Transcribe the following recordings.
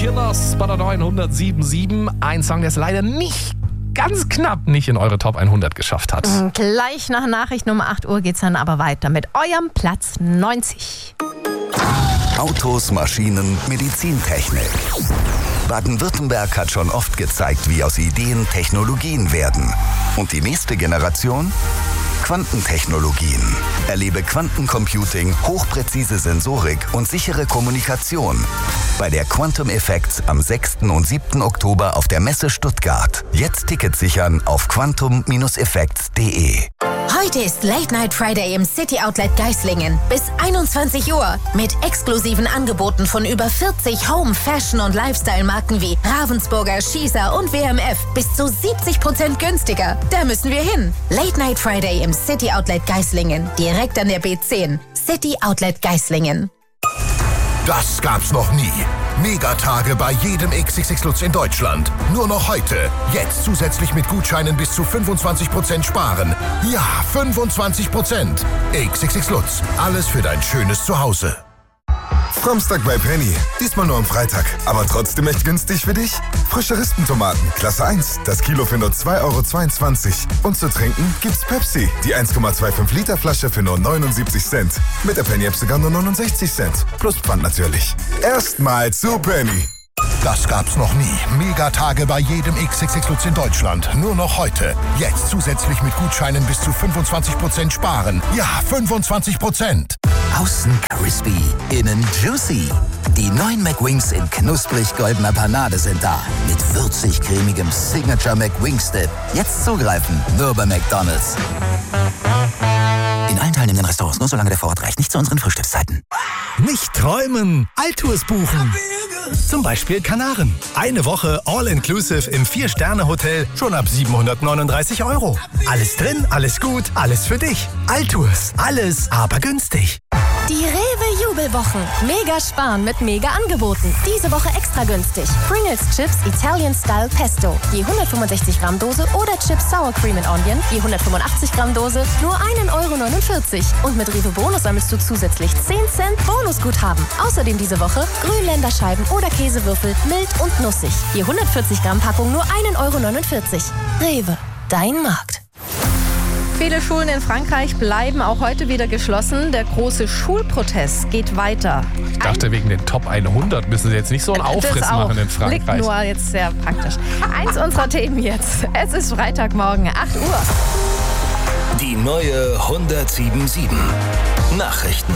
Killers bei der 907.7. Ein Song, der es leider ganz knapp nicht in eure Top 100 geschafft hat. Gleich nach Nachricht Nummer 8 Uhr geht's dann aber weiter mit eurem Platz 90. Autos, Maschinen, Medizintechnik. Baden-Württemberg hat schon oft gezeigt, wie aus Ideen Technologien werden. Und die nächste Generation? Quantentechnologien. Erlebe Quantencomputing, hochpräzise Sensorik und sichere Kommunikation bei der Quantum Effects am 6. und 7. Oktober auf der Messe Stuttgart. Jetzt Tickets sichern auf quantum-effects.de. Heute ist Late Night Friday im City Outlet Geislingen. Bis 21 Uhr. Mit exklusiven Angeboten von über 40 Home-, Fashion- und Lifestyle-Marken wie Ravensburger, Schießer und WMF. Bis zu 70% günstiger. Da müssen wir hin. Late Night Friday im City Outlet Geislingen. Direkt an der B10. City Outlet Geislingen. Das gab's noch nie. Megatage bei jedem XXX Lutz in Deutschland. Nur noch heute. Jetzt zusätzlich mit Gutscheinen bis zu 25% sparen. Ja, 25%. XXX Lutz. Alles für dein schönes Zuhause. Samstag bei Penny. Diesmal nur am Freitag. Aber trotzdem echt günstig für dich? Frische Rispentomaten, Klasse 1. Das Kilo für nur 2,22 €. Und zu trinken gibt's Pepsi. Die 1,25 Liter Flasche für nur 79 Cent. Mit der Penny-App sogar nur 69 Cent. Plus Pfand natürlich. Erstmal zu Penny. Das gab's noch nie. Megatage bei jedem XXX Lutz in Deutschland. Nur noch heute. Jetzt zusätzlich mit Gutscheinen bis zu 25% sparen. Ja, 25%. Außen crispy, innen juicy. Die neuen McWings in knusprig goldener Panade sind da. Mit würzig-cremigem Signature McWings Dip. Jetzt zugreifen, nur bei McDonald's. In allen teilnehmenden Restaurants, nur solange der Vorrat reicht. Nicht zu unseren Frühstückszeiten. Nicht träumen, Alltours buchen. Zum Beispiel Kanaren. Eine Woche All-Inclusive im 4-Sterne-Hotel schon ab 739 €. Alles drin, alles gut, alles für dich. Alltours, alles aber günstig. Die Rewe-Jubelwochen. Mega sparen mit Mega-Angeboten. Diese Woche extra günstig. Pringles Chips Italian Style Pesto. Je 165 Gramm Dose oder Chips Sour Cream and Onion. Je 185 Gramm Dose. Nur 1,49 €. Und mit Rewe Bonus sammelst du zusätzlich 10 Cent Bonusguthaben. Außerdem diese Woche Grünländerscheiben oder Käsewürfel mild und nussig. Je 140 Gramm Packung nur 1,49 €. Rewe, dein Markt. Viele Schulen in Frankreich bleiben auch heute wieder geschlossen. Der große Schulprotest geht weiter. Ich dachte, wegen den Top 100 müssen sie jetzt nicht so einen Aufriss machen in Frankreich. Liegt nur jetzt sehr praktisch. Eins unserer Themen jetzt. Es ist Freitagmorgen, 8 Uhr. Die neue 107.7 Nachrichten.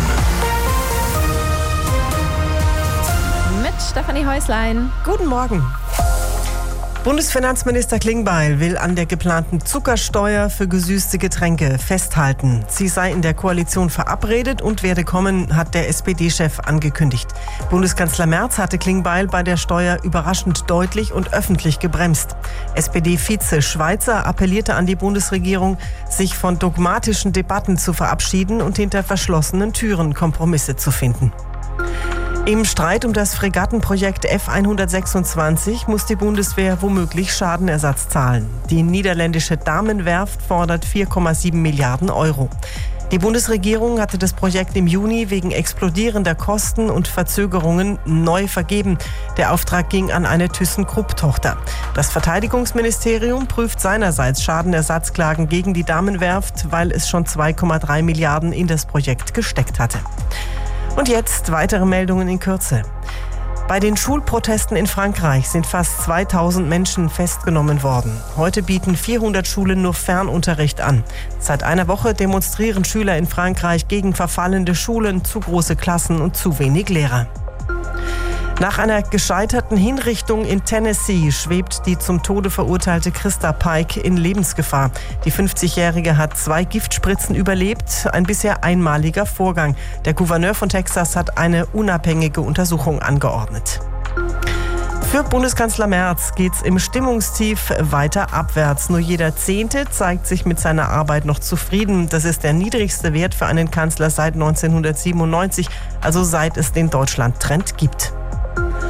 Mit Stefanie Häuslein. Guten Morgen. Bundesfinanzminister Klingbeil will an der geplanten Zuckersteuer für gesüßte Getränke festhalten. Sie sei in der Koalition verabredet und werde kommen, hat der SPD-Chef angekündigt. Bundeskanzler Merz hatte Klingbeil bei der Steuer überraschend deutlich und öffentlich gebremst. SPD-Vize Schweizer appellierte an die Bundesregierung, sich von dogmatischen Debatten zu verabschieden und hinter verschlossenen Türen Kompromisse zu finden. Im Streit um das Fregattenprojekt F-126 muss die Bundeswehr womöglich Schadenersatz zahlen. Die niederländische Damenwerft fordert 4,7 Milliarden €. Die Bundesregierung hatte das Projekt im Juni wegen explodierender Kosten und Verzögerungen neu vergeben. Der Auftrag ging an eine ThyssenKrupp-Tochter. Das Verteidigungsministerium prüft seinerseits Schadenersatzklagen gegen die Damenwerft, weil es schon 2,3 Milliarden in das Projekt gesteckt hatte. Und jetzt weitere Meldungen in Kürze. Bei den Schulprotesten in Frankreich sind fast 2000 Menschen festgenommen worden. Heute bieten 400 Schulen nur Fernunterricht an. Seit einer Woche demonstrieren Schüler in Frankreich gegen verfallende Schulen, zu große Klassen und zu wenig Lehrer. Nach einer gescheiterten Hinrichtung in Tennessee schwebt die zum Tode verurteilte Christa Pike in Lebensgefahr. Die 50-Jährige hat 2 Giftspritzen überlebt, ein bisher einmaliger Vorgang. Der Gouverneur von Texas hat eine unabhängige Untersuchung angeordnet. Für Bundeskanzler Merz geht's im Stimmungstief weiter abwärts. Nur jeder 10. zeigt sich mit seiner Arbeit noch zufrieden. Das ist der niedrigste Wert für einen Kanzler seit 1997, also seit es den Deutschland-Trend gibt.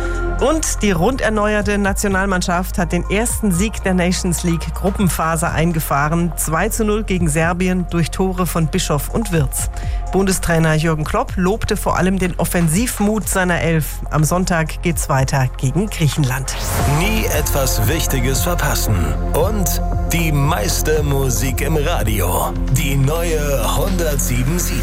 Und die rund erneuerte Nationalmannschaft hat den ersten Sieg der Nations League Gruppenphase eingefahren. 2:0 gegen Serbien durch Tore von Bischof und Wirtz. Bundestrainer Jürgen Klopp lobte vor allem den Offensivmut seiner Elf. Am Sonntag geht's weiter gegen Griechenland. Nie etwas Wichtiges verpassen. Und die meiste Musik im Radio. Die neue 107.7.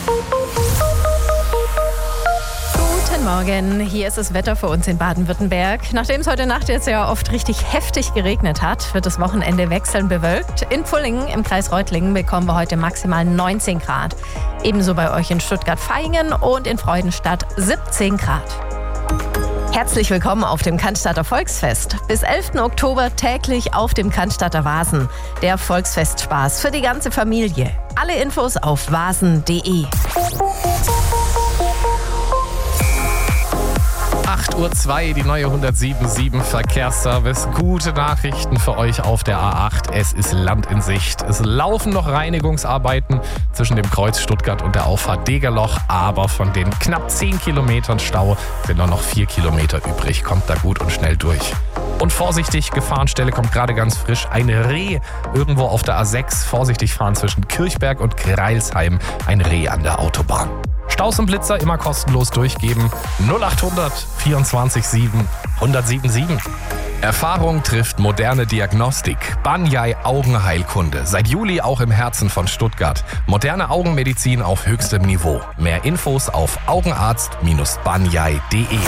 Guten Morgen, hier ist das Wetter für uns in Baden-Württemberg. Nachdem es heute Nacht jetzt ja oft richtig heftig geregnet hat, wird das Wochenende wechselnd bewölkt. In Pfullingen im Kreis Reutlingen bekommen wir heute maximal 19 Grad. Ebenso bei euch in Stuttgart-Vaihingen und in Freudenstadt 17 Grad. Herzlich willkommen auf dem Cannstatter Volksfest. Bis 11. Oktober täglich auf dem Cannstatter Vasen. Der Volksfestspaß für die ganze Familie. Alle Infos auf vasen.de. 8:02 Uhr, die neue 107.7 Verkehrsservice. Gute Nachrichten für euch auf der A8. Es ist Land in Sicht. Es laufen noch Reinigungsarbeiten zwischen dem Kreuz Stuttgart und der Auffahrt Degerloch. Aber von den knapp 10 Kilometern Stau sind noch 4 Kilometer übrig. Kommt da gut und schnell durch. Und vorsichtig, Gefahrenstelle kommt gerade ganz frisch. Ein Reh irgendwo auf der A6. Vorsichtig fahren zwischen Kirchberg und Greilsheim. Ein Reh an der Autobahn. Staus und Blitzer immer kostenlos durchgeben. 0800 24 7 1077. Erfahrung trifft moderne Diagnostik. Banyai Augenheilkunde. Seit Juli auch im Herzen von Stuttgart. Moderne Augenmedizin auf höchstem Niveau. Mehr Infos auf augenarzt-banyai.de.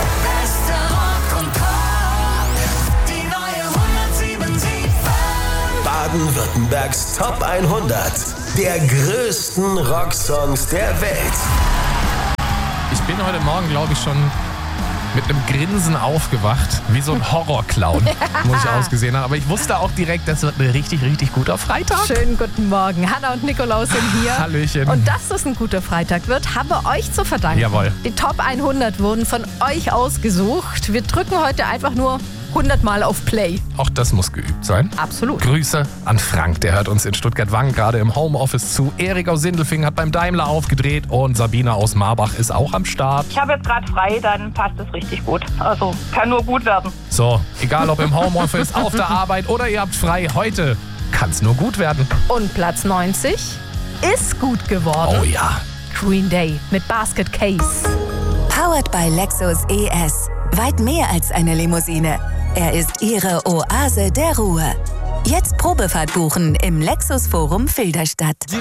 Baden-Württembergs Top 100 der größten Rocksongs der Welt. Ich bin heute Morgen, glaube ich, schon mit einem Grinsen aufgewacht, wie so ein Horrorclown, muss ich ausgesehen haben. Aber ich wusste auch direkt, das wird ein richtig, richtig guter Freitag. Schönen guten Morgen. Hanna und Nikolaus sind hier. Hallöchen. Und dass das ein guter Freitag wird, haben wir euch zu verdanken. Jawohl. Die Top 100 wurden von euch ausgesucht. Wir drücken heute einfach nur 100 Mal auf Play. Auch das muss geübt sein. Absolut. Grüße an Frank, der hört uns in Stuttgart-Wangen gerade im Homeoffice zu. Erik aus Sindelfingen hat beim Daimler aufgedreht und Sabina aus Marbach ist auch am Start. Ich habe jetzt gerade frei, dann passt es richtig gut. Also kann nur gut werden. So, egal ob im Homeoffice, auf der Arbeit oder ihr habt frei, heute kann es nur gut werden. Und Platz 90 ist gut geworden. Oh ja. Green Day mit Basket Case. Powered by Lexus ES. Weit mehr als eine Limousine. Er ist Ihre Oase der Ruhe. Jetzt Probefahrt buchen im Lexus Forum Filderstadt.